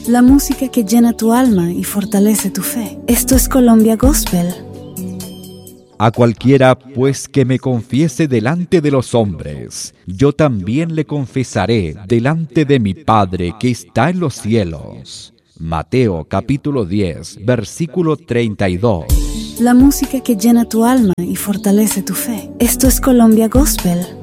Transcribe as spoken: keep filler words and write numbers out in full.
la música que llena tu alma y fortalece tu fe. Esto es Colombia Gospel. A cualquiera, pues, que me confiese delante de los hombres, yo también le confesaré delante de mi Padre que está en los cielos. Mateo capítulo diez, versículo treinta y dos. La música que llena tu alma y fortalece tu fe. Esto es Colombia Gospel.